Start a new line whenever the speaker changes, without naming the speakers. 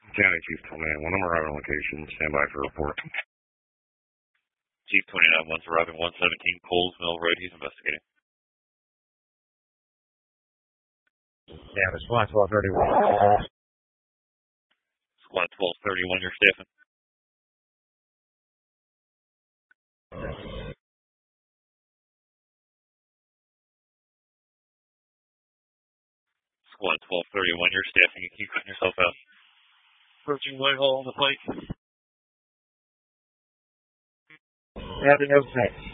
County Chief 29, when I'm arriving on location, stand by for report.
Chief 29, once arriving 117 Coles Mill Road, he's investigating.
Yeah, it's Squad 1231.
Squad 1231, you're staffing. Squad 1231, you're staffing. You keep putting yourself out. Approaching Whitehall on the pike.
Having no sense.